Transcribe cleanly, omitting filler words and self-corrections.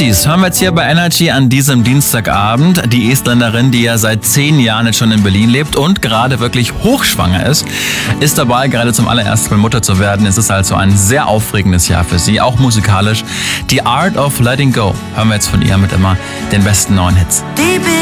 Besties hören wir jetzt hier bei Energy an diesem Dienstagabend. Die Estländerin, die ja seit 10 Jahren jetzt schon in Berlin lebt und gerade wirklich hochschwanger ist dabei, gerade zum allerersten Mal Mutter zu werden. Es ist also ein sehr aufregendes Jahr für sie, auch musikalisch. The Art of Letting Go hören wir jetzt von ihr mit immer den besten neuen Hits. Deep